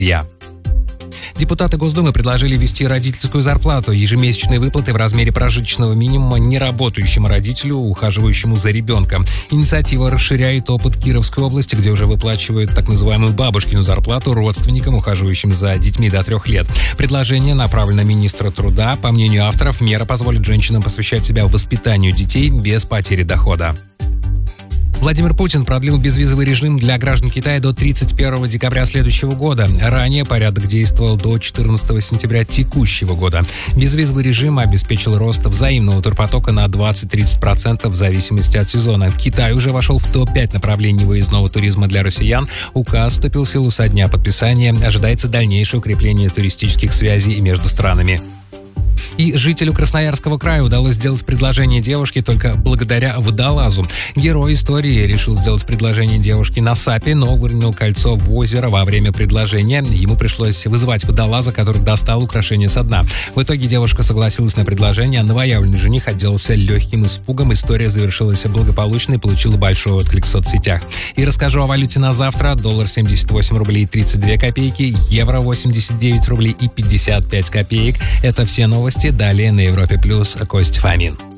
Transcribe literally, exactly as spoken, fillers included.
Я. Депутаты Госдумы предложили ввести родительскую зарплату, ежемесячные выплаты в размере прожиточного минимума неработающему родителю, ухаживающему за ребенком. Инициатива расширяет опыт Кировской области, где уже выплачивают так называемую бабушкину зарплату родственникам, ухаживающим за детьми до трех лет. Предложение направлено министру труда. По мнению авторов, мера позволит женщинам посвящать себя воспитанию детей без потери дохода. Владимир Путин продлил безвизовый режим для граждан Китая до тридцать первого декабря следующего года. Ранее порядок действовал до четырнадцатого сентября текущего года. Безвизовый режим обеспечил рост взаимного турпотока на двадцать-тридцать процентов в зависимости от сезона. Китай уже вошел в топ пять направлений выездного туризма для россиян. Указ вступил в силу со дня подписания. Ожидается дальнейшее укрепление туристических связей между странами. И жителю Красноярского края удалось сделать предложение девушке только благодаря водолазу. Герой истории решил сделать предложение девушке на сапе, но выронил кольцо в озеро во время предложения. Ему пришлось вызывать водолаза, который достал украшение со дна. В итоге девушка согласилась на предложение, а новоявленный жених отделался легким испугом. История завершилась благополучно и получила большой отклик в соцсетях. И расскажу о валюте на завтра. Доллар семьдесят восемь рублей тридцать две копейки, евро восемьдесят девять рублей и пятьдесят пять копеек. Это все новости. Далее на Европе Плюс Костя Фомин.